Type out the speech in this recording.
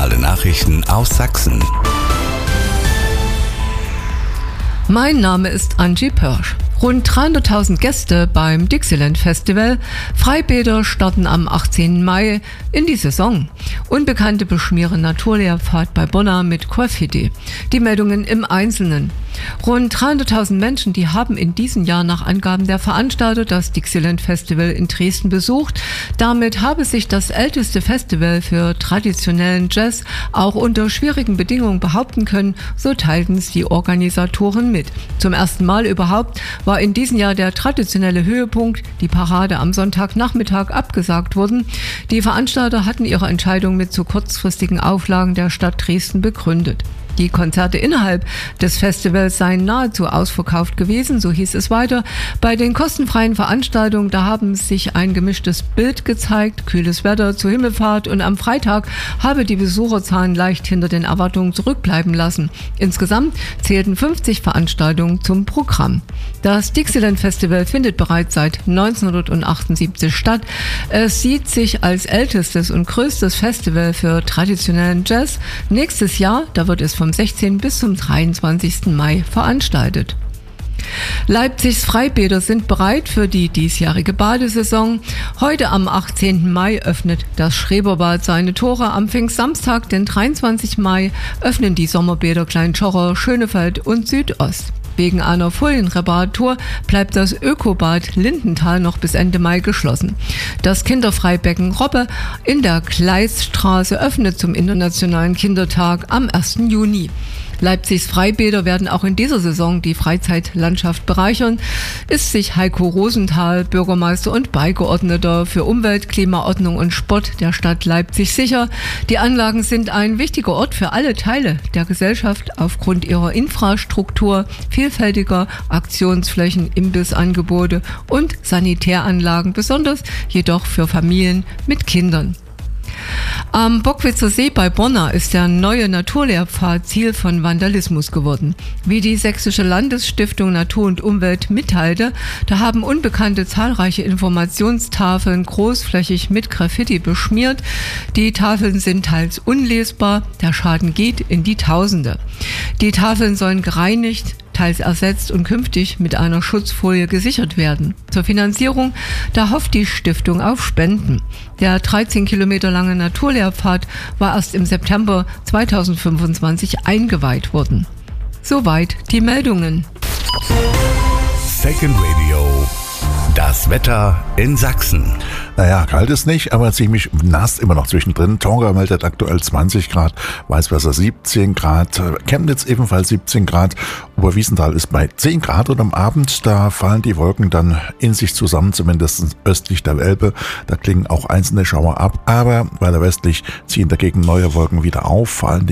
Regionale Nachrichten aus Sachsen. Mein Name ist Angie Pörsch. Rund 300.000 Gäste beim Dixieland Festival. Freibäder starten am 18. Mai in die Saison. Unbekannte beschmieren Naturlehrpfad bei Bonna mit Graffiti. Die Meldungen im Einzelnen. Rund 300.000 Menschen, die haben in diesem Jahr nach Angaben der Veranstalter das Dixieland Festival in Dresden besucht. Damit habe sich das älteste Festival für traditionellen Jazz auch unter schwierigen Bedingungen behaupten können, so teilten es die Organisatoren mit. Zum ersten Mal überhaupt war in diesem Jahr der traditionelle Höhepunkt, die Parade am Sonntagnachmittag, abgesagt worden. Die Veranstalter hatten ihre Entscheidung mit zu kurzfristigen Auflagen der Stadt Dresden begründet. Die Konzerte innerhalb des Festivals seien nahezu ausverkauft gewesen, so hieß es weiter. Bei den kostenfreien Veranstaltungen, da haben sich ein gemischtes Bild gezeigt, kühles Wetter zur Himmelfahrt, und am Freitag habe die Besucherzahlen leicht hinter den Erwartungen zurückbleiben lassen. Insgesamt zählten 50 Veranstaltungen zum Programm. Das Dixieland Festival findet bereits seit 1978 statt. Es sieht sich als ältestes und größtes Festival für traditionellen Jazz. Nächstes Jahr, da wird es vom 16. bis zum 23. Mai veranstaltet. Leipzigs Freibäder sind bereit für die diesjährige Badesaison. Heute am 18. Mai öffnet das Schreberbad seine Tore. Am Pfingstsamstag, den 23. Mai, öffnen die Sommerbäder Klein-Schorrer, Schönefeld und Südost. Wegen einer Folienreparatur bleibt das Ökobad Lindenthal noch bis Ende Mai geschlossen. Das Kinderfreibecken Robbe in der Gleisstraße öffnet zum Internationalen Kindertag am 1. Juni. Leipzigs Freibäder werden auch in dieser Saison die Freizeitlandschaft bereichern, ist sich Heiko Rosenthal, Bürgermeister und Beigeordneter für Umwelt, Klimaordnung und Sport der Stadt Leipzig, sicher. Die Anlagen sind ein wichtiger Ort für alle Teile der Gesellschaft aufgrund ihrer Infrastruktur, vielfältiger Aktionsflächen, Imbissangebote und Sanitäranlagen, besonders jedoch für Familien mit Kindern. Am Bockwitzer See bei Bonna ist der neue Naturlehrpfad Ziel von Vandalismus geworden. Wie die Sächsische Landesstiftung Natur und Umwelt mitteilte, da haben Unbekannte zahlreiche Informationstafeln großflächig mit Graffiti beschmiert. Die Tafeln sind teils unlesbar, der Schaden geht in die Tausende. Die Tafeln sollen gereinigt, teils ersetzt und künftig mit einer Schutzfolie gesichert werden. Zur Finanzierung, da hofft die Stiftung auf Spenden. Der 13 Kilometer lange Naturlehrpfad war erst im September 2025 eingeweiht worden. Soweit die Meldungen. Second Radio. Das Wetter in Sachsen. Naja, kalt ist nicht, aber ziemlich nass immer noch zwischendrin. Tonga meldet aktuell 20 Grad, Weißwasser 17 Grad, Chemnitz ebenfalls 17 Grad, Oberwiesenthal ist bei 10 Grad und am Abend, da fallen die Wolken dann in sich zusammen, zumindest östlich der Elbe. Da klingen auch einzelne Schauer ab, aber weiter westlich ziehen dagegen neue Wolken wieder auf, vor allem